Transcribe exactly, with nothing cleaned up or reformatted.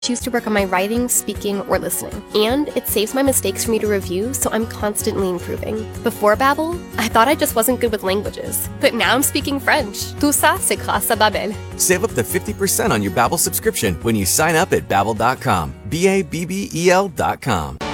choose to work on my writing, speaking, or listening. And it saves my mistakes for me to review, so I'm constantly improving. Before Babbel, I thought I just wasn't good with languages. But now I'm speaking French. Tout ça, c'est grâce à Babbel. Save up to fifty percent on your Babbel subscription when you sign up at babbel dot com. B A B B E L dot com.